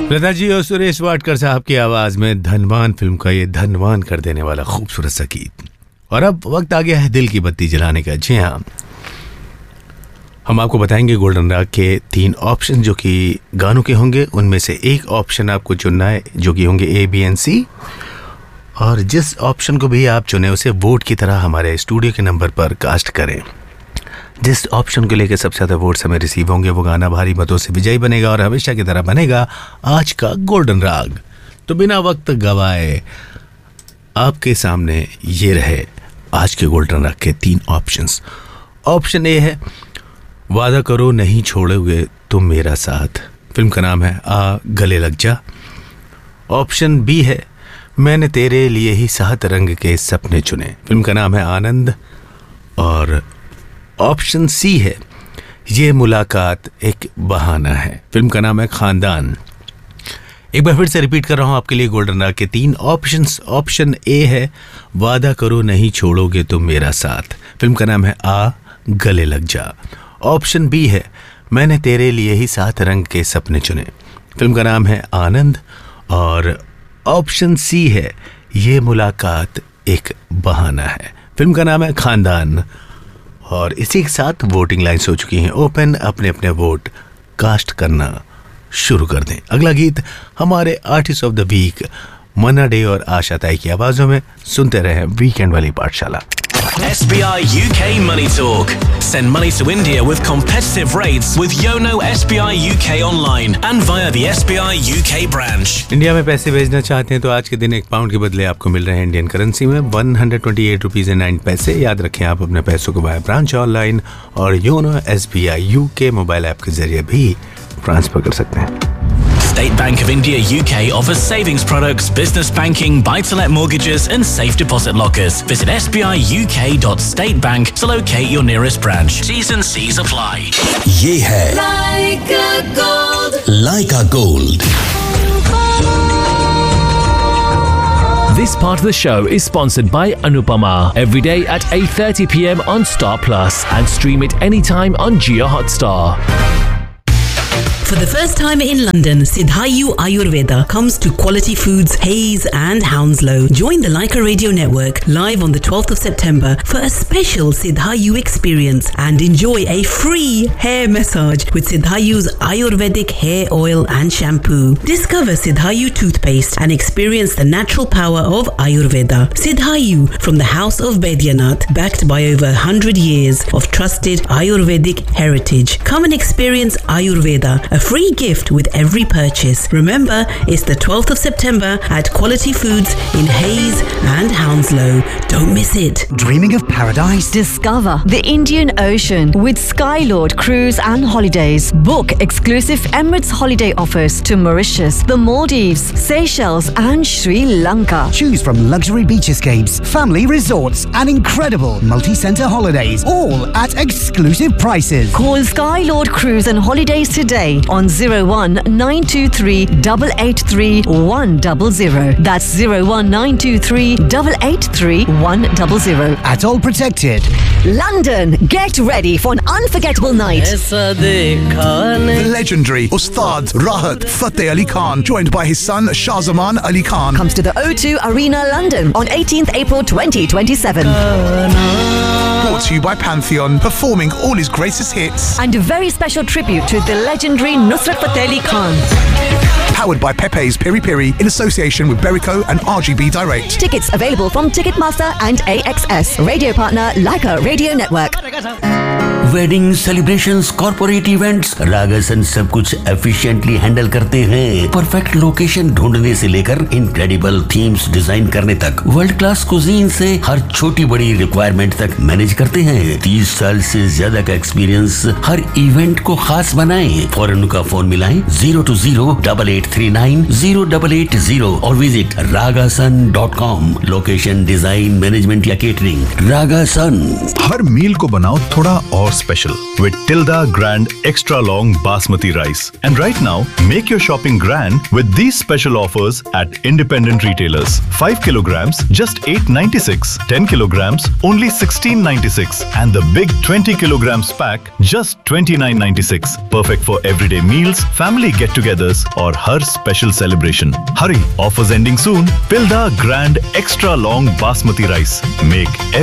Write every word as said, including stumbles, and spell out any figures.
लता जी और सुरेश वाडकर साहब की आवाज में धनवान फिल्म का ये धनवान कर देने वाला खूबसूरत सा गीत। और अब वक्त आ गया है दिल की बत्ती जलाने का। जी हाँ, हम आपको बताएंगे गोल्डन राग के तीन ऑप्शन जो कि गानों के होंगे। उनमें से एक ऑप्शन आपको चुनना है जो कि होंगे ए, बी एंड सी। और जिस ऑप्शन को भी आप चुने उसे वोट की तरह हमारे स्टूडियो के नंबर पर कास्ट करें। जिस ऑप्शन को लेकर सबसे ज़्यादा वोट्स हमें रिसीव होंगे वो गाना भारी मतों से विजयी बनेगा और हमेशा की तरह बनेगा आज का गोल्डन राग। तो बिना वक्त गवाए आपके सामने ये रहे आज के गोल्डन राग के तीन ऑप्शंस। ऑप्शन ए है वादा करो नहीं छोड़ोगे तुम मेरा साथ, फिल्म का नाम है आ गले लग जा। ऑप्शन बी है मैंने तेरे लिए ही सात रंग के सपने चुने, फिल्म का नाम है आनंद। और ऑप्शन सी है ये मुलाकात एक बहाना है, फिल्म का नाम है खानदान। एक बार फिर से रिपीट कर रहा हूं आपके लिए गोल्डन राग के तीन ऑप्शंस। ऑप्शन ए है वादा करो नहीं छोड़ोगे तुम मेरा साथ, फिल्म का नाम है आ गले लग जा। ऑप्शन बी है मैंने तेरे लिए ही सात रंग के सपने चुने, फिल्म का नाम है आनंद। और ऑप्शन सी है ये मुलाकात एक बहाना है, फिल्म का नाम है खानदान। और इसी के साथ वोटिंग लाइन्स हो चुकी हैं ओपन। अपने अपने वोट कास्ट करना शुरू कर दें। अगला गीत हमारे artist of the week Manna day और आशा ताई की आवाजों में सुनते रहे वीकेंड वाली पाठशाला। S B I U K Money Talk. Send money to India with competitive rates with Yono S B I U K online and via the S B I U K branch. India में पैसे भेजना चाहते हैं तो आज के दिन एक पाउंड के बदले आपको मिल रहे हैं इंडियन करेंसी में one hundred twenty eight rupees and nine पैसे। याद रखें आप अपने पैसों को वाया ब्रांच ऑनलाइन और YONO S B I you के मोबाइल ऐप के जरिए भी ट्रांसफर कर सकते हैं। State Bank of India U K offers savings products, business banking, buy-to-let mortgages and safe deposit lockers. Visit s b i u k dot state bank to locate your nearest branch. T's and C's apply. ये है Leica Gold. Leica Gold. This part of the show is sponsored by Anupama. Every day at eight thirty p m on Star Plus and stream it anytime on Jio Hotstar. For the first time in London, Siddhayu Ayurveda comes to Quality Foods, Hayes and Hounslow. Join the Leica Radio Network live on the twelfth of September for a special Siddhayu experience and enjoy a free hair massage with Siddhayu's Ayurvedic hair oil and shampoo. Discover Siddhayu toothpaste and experience the natural power of Ayurveda. Siddhayu from the House of Baidyanath, backed by over one hundred years of trusted Ayurvedic heritage. Come and experience Ayurveda, a free gift with every purchase. Remember, it's the twelfth of September at Quality Foods in Hayes and Hounslow. Don't miss it. Dreaming of paradise? Discover the Indian Ocean with Skylord Cruise and Holidays. Book exclusive Emirates holiday offers to Mauritius, the Maldives, Seychelles and Sri Lanka. Choose from luxury beach escapes, family resorts and incredible multi-center holidays, all at exclusive prices. Call Skylord Cruise and Holidays today on zero one nine two three eight eight three one zero zero. That's zero one nine two three eight eight three one zero zero. At All Protected. London, get ready for an unforgettable night. The legendary Ustad Rahat Fateh Ali Khan, joined by his son Shahzaman Ali Khan, Comes to the O two Arena, London on eighteenth April twenty twenty-seven. brought to you by Pantheon, performing all his greatest hits. And a very special tribute to the legendary Nusrat Fateh Ali Khan. Powered by Pepe's Piri Piri in association with Berico and R G B Direct. Tickets available from Ticketmaster and A X S. Radio partner Leica Radio Network. Wedding celebrations, corporate events, रागासन सब कुछ efficiently handle करते हैं। Perfect location ढूंढने से लेकर incredible themes design करने तक, world class cuisine से हर छोटी बड़ी रिक्वायरमेंट तक मैनेज करते हैं। तीस साल से ज्यादा का एक्सपीरियंस हर इवेंट को खास बनाएं। फौरन उनका फोन मिलाएं zero to zero double eight three nine zero double eight zero और visit रागासन dot com. Location, design, management या केटरिंग, रागासन। हर मील को बनाओ थोड़ा और special with Tilda Grand Extra Long Basmati Rice. And right now, make your shopping grand with these special offers at independent retailers. five kilograms, just eight ninety-six. ten kilograms, only sixteen ninety-six. And the big twenty kilograms pack, just twenty-nine ninety-six. Perfect for everyday meals, family get-togethers or her special celebration. Hurry, offers ending soon. Tilda Grand Extra Long Basmati Rice. Make